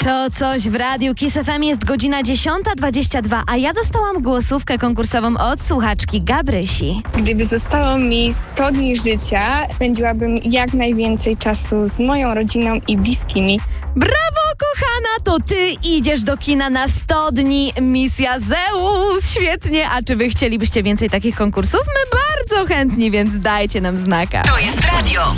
To coś w radiu Kiss FM, jest godzina 10:22, a ja dostałam głosówkę konkursową od słuchaczki Gabrysi. Gdyby zostało mi 100 dni życia, spędziłabym jak najwięcej czasu z moją rodziną i bliskimi. Brawo, kochana, to ty idziesz do kina na 100 dni. Misja Zeus, świetnie. A czy wy chcielibyście więcej takich konkursów? My bardzo chętni, więc dajcie nam znaka. To jest radio.